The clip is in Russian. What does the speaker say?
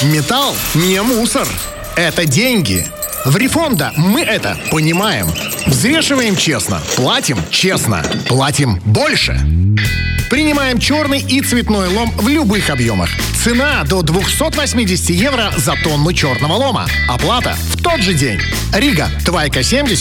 Металл не мусор. Это деньги. В Рифонда мы это понимаем. Взвешиваем честно, платим честно, платим больше. Принимаем черный и цветной лом в любых объемах. Цена до 280 евро за тонну черного лома. Оплата в тот же день. Рига, Твайка 70.